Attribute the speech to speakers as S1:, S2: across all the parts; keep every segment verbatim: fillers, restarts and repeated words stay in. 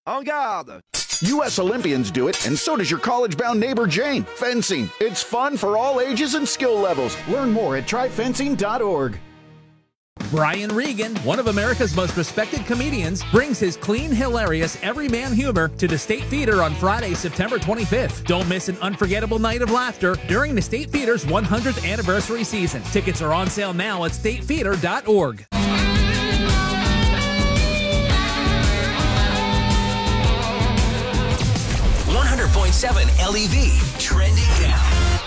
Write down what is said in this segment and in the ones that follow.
S1: En garde!
S2: U S Olympians do it, and so does your college-bound neighbor Jane. Fencing. It's fun for all ages and skill levels. Learn more at try fencing dot org.
S3: Brian Regan, one of America's most respected comedians, brings his clean, hilarious, everyman humor to the State Theater on Friday, September twenty-fifth. Don't miss an unforgettable night of laughter during the State Theater's one hundredth anniversary season. Tickets are on sale now at state theater dot org.
S4: one hundred point seven L E V, trending now.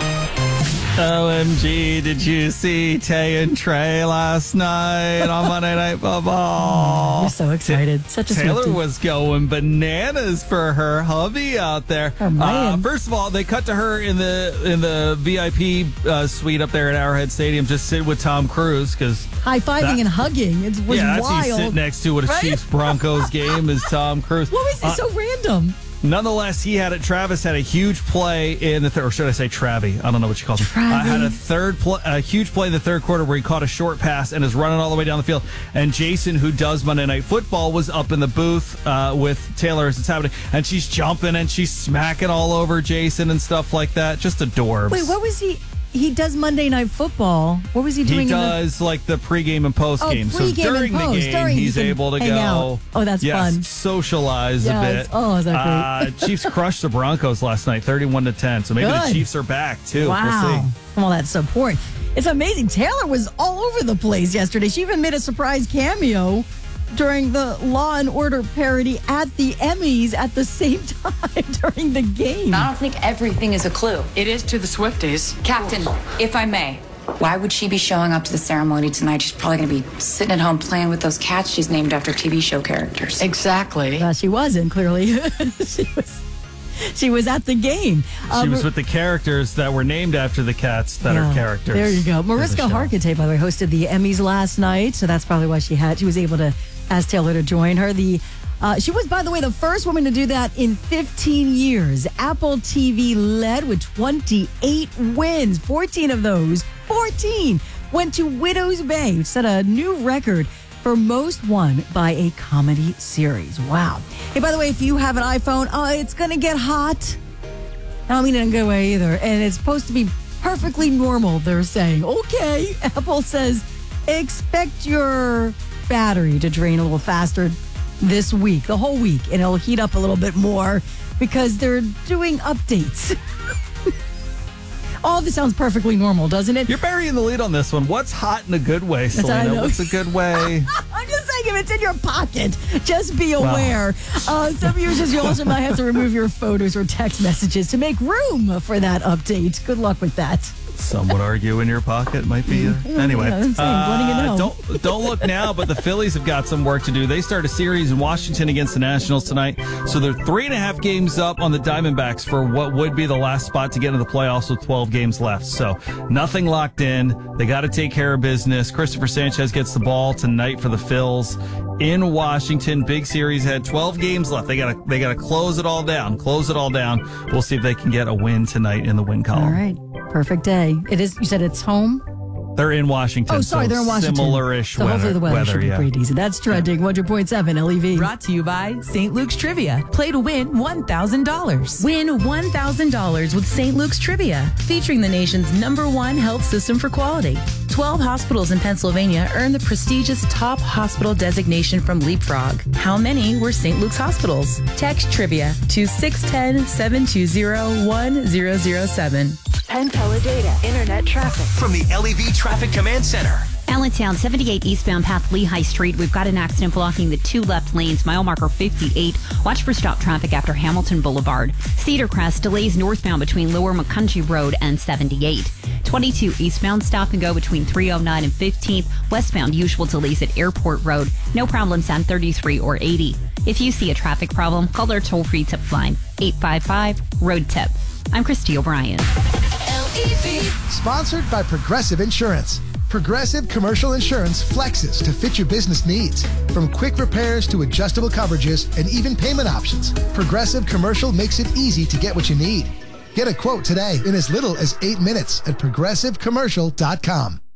S5: O M G, did you see Tay and Trey last night on Monday Night Football?
S6: Oh, you're so excited. Such a
S5: Taylor
S6: Swiftie.
S5: was going bananas for her hubby out there.
S6: Her man.
S5: Uh, first of all, they cut to her in the in the V I P uh, suite up there at Arrowhead Stadium, just sitting with Tom Cruise because
S6: high-fiving
S5: that-
S6: and hugging. It was
S5: yeah, that's who you
S6: wild.
S5: sit next to at a
S6: Right?
S5: Chiefs Broncos game is Tom Cruise.
S6: What was it
S5: Uh,
S6: so random?
S5: Nonetheless, he had it. Travis had a huge play in the third, or should I say Travi? I don't know what you call him.
S6: Travi.
S5: Uh, had a third, pl- a huge play in the third quarter where he caught a short pass and is running all the way down the field. And Jason, who does Monday Night Football, was up in the booth uh, with Taylor as it's happening, and she's jumping and she's smacking all over Jason and stuff like that. Just adorbs.
S6: Wait, what was he? He does Monday Night Football. What was he doing?
S5: He
S6: in the-
S5: does like the pregame and postgame.
S6: Oh,
S5: so
S6: pregame and
S5: during the
S6: post.
S5: game,
S6: During, he
S5: he's
S6: can
S5: able to
S6: hang
S5: go.
S6: out. Oh, that's
S5: yes,
S6: fun.
S5: Socialize
S6: Yes.
S5: a bit.
S6: Oh, is that
S5: Uh,
S6: great?
S5: Chiefs crushed the Broncos last night, thirty-one to ten. So maybe
S6: Good.
S5: the Chiefs are back too.
S6: Wow.
S5: We'll see.
S6: Well, that support. It's amazing. Taylor was all over the place yesterday. She even made a surprise cameo during the Law and Order parody at the Emmys at the same time during the game.
S7: I don't think everything is a clue.
S8: It is to the Swifties.
S7: Captain, if I may, why would she be showing up to the ceremony tonight? She's probably going to be sitting at home playing with those cats she's named after T V show characters.
S8: Exactly.
S6: Well, she wasn't, clearly. she was she was at the game.
S5: She
S6: Um,
S5: was with the characters that were named after the cats that
S6: yeah,
S5: are characters.
S6: There you go.
S5: in the
S6: Mariska
S5: show.
S6: Hargitay, by the way, hosted the Emmys last night, so that's probably why she had she was able to ask Taylor to join her. The uh, she was, by the way, the first woman to do that in fifteen years. Apple T V led with twenty-eight wins. fourteen of those, fourteen went to Widow's Bay, which set a new record for most won by a comedy series. Wow. Hey, by the way, if you have an iPhone, uh, it's going to get hot. I don't mean it in a good way either. And it's supposed to be perfectly normal, they're saying. Okay, Apple says expect your battery to drain a little faster this week, the whole week, and it'll heat up a little bit more because they're doing updates. All of this sounds perfectly normal, doesn't it?
S5: You're burying the lead on this one. What's hot in a good way,
S6: That's what I
S5: Selena?
S6: know.
S5: What's a good way?
S6: I'm just saying, if it's in your pocket, just be aware. Uh, some users, you also might have to remove your photos or text messages to make room for that update. Good luck with that.
S5: Some would argue in your pocket might be. Uh, anyway,
S6: Yeah, I'm saying, letting you know.
S5: uh, don't don't look now, but the Phillies have got some work to do. They start a series in Washington against the Nationals tonight, so they're three and a half games up on the Diamondbacks for what would be the last spot to get into the playoffs with twelve games left. So nothing locked in. They got to take care of business. Christopher Sanchez gets the ball tonight for the Phils in Washington. Big series had twelve games left. They got to they got to close it all down. Close it all down. We'll see if they can get a win tonight in the win column.
S6: All right. Perfect day. It is, you said it's home?
S5: They're in Washington.
S6: Oh, sorry,
S5: so
S6: they're in Washington.
S5: Similar-ish
S6: so
S5: weather.
S6: hopefully the weather,
S5: weather
S6: should be
S5: yeah.
S6: pretty easy. That's trending. one hundred point seven L E V.
S9: Brought to you by Saint Luke's Trivia. Play to win one thousand dollars. Win one thousand dollars with Saint Luke's Trivia, featuring the nation's number one health system for quality. twelve hospitals in Pennsylvania earned the prestigious top hospital designation from Leapfrog. How many were Saint Luke's hospitals? Text Trivia to six one zero, seven two zero, one zero zero seven.
S10: Penn Teledata Internet traffic.
S4: From the L E V Traffic Command Center.
S11: Allentown, seventy-eight eastbound past Lehigh Street. We've got an accident blocking the two left lanes, mile marker fifty-eight. Watch for stop traffic after Hamilton Boulevard. Cedar Crest delays northbound between Lower McCountry Road and seventy-eight. twenty-two eastbound stop and go between three oh nine and fifteenth. Westbound usual delays at Airport Road. No problems on thirty-three or eighty. If you see a traffic problem, call our toll-free tip line, eight five five, road tip. I'm Christy O'Brien.
S12: L E V. Sponsored by Progressive Insurance. Progressive Commercial Insurance flexes to fit your business needs. From quick repairs to adjustable coverages and even payment options, Progressive Commercial makes it easy to get what you need. Get a quote today in as little as eight minutes at progressive commercial dot com.